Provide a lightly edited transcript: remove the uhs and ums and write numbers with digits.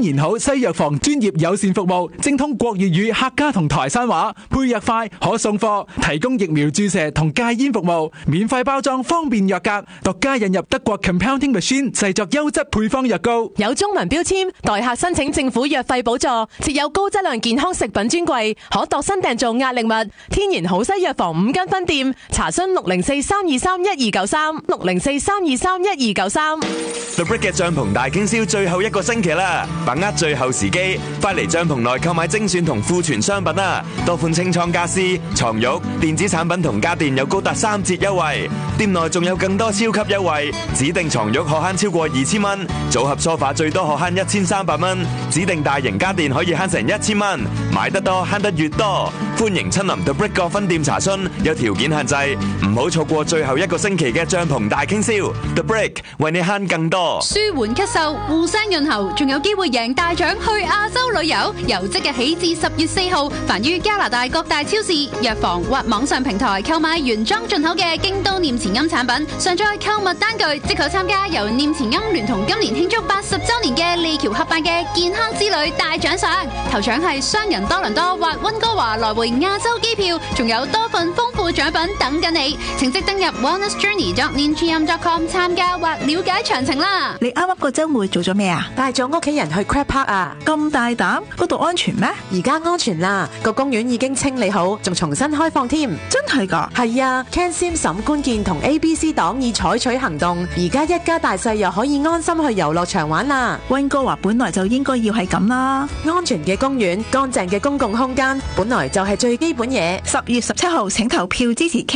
然好西藥房專業友善服務，精通國粵語、客家同台山話，配藥快，可送貨，提供疫苗注射同戒煙服務，免費包裝，方便藥格，獨家引入德國 Compounding Machine 製作優質配方藥膏， 有中文標籤，代客申請政府藥費補助，設有高質量健康食品專櫃，可度身訂造壓力物。天然好西藥房5間分店，查詢604-323-1293，604-323-1293。 The Brick 嘅帳篷大傾銷最後1個星期啦，把握最後時機，快嚟帳篷內購買精選同庫存商品啦！多款清倉家私、床褥、電子產品同家電有高達3折優惠，店內仲有更多超級優惠，指定床褥可慳超過2000蚊，組合梳化最多可慳1300蚊，指定大型家電可以慳成1000蚊，買得多慳得越多，歡迎親臨 The Brick 各分店查詢，有條件限制，唔好錯過最後1個星期嘅帳篷大傾銷。The Brick 為你慳更多。 舒緩咳嗽、護聲潤喉，仲有機會贏大獎去亞洲旅遊。由即日起至10月4號，凡於加拿大各大超市、藥房或網上平台購買原裝進口嘅京都念慈菴產品，上載購物單據，即可參加由念慈菴聯同今年慶祝80週年嘅利橋合辦嘅健康之旅大獎賞。頭獎係雙人多倫多或溫哥華來回亞洲機票，仲有多份豐富獎品等緊你。請即登入 wellnessjourney.newgm.com 參加或了解詳情啦。 你啱啱個周末做咗咩啊？ 帶咗屋企人去 Crab Park 啊！ 咁大膽，嗰度安全咩？ 而家安全啦，個公園已經清理好，仲重新開放添。 真係㗎？ 係啊 ，Ken Sim 沈官健同 ABC 黨已採取行動，而家一家大細又可以安心去遊樂場玩啦。 溫哥華本來就應該要係咁啦， 安全嘅公園、乾淨嘅公共空間，本來就係最基本嘢。 10月17號請投票支持